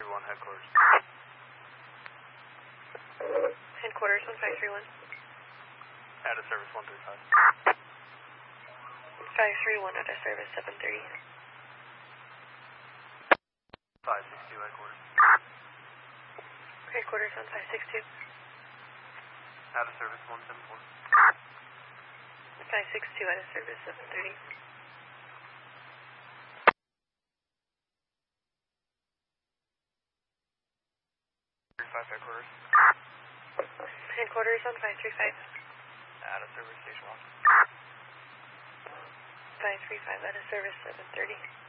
1 headquarters. Headquarters 1531. Out of service 135. 531 out of service 730. 562 headquarters. Headquarters 1562. Out of service 174. 562 out of service 730. Headquarters. Headquarters 1535. Out of service station 1. 535 out of service 730.